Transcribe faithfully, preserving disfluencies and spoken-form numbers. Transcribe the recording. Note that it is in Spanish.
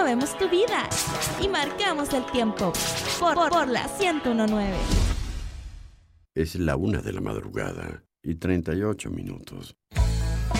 movemos tu vida y marcamos el tiempo por, por, por la ciento uno punto nueve. Es la una de la madrugada y treinta y ocho minutos.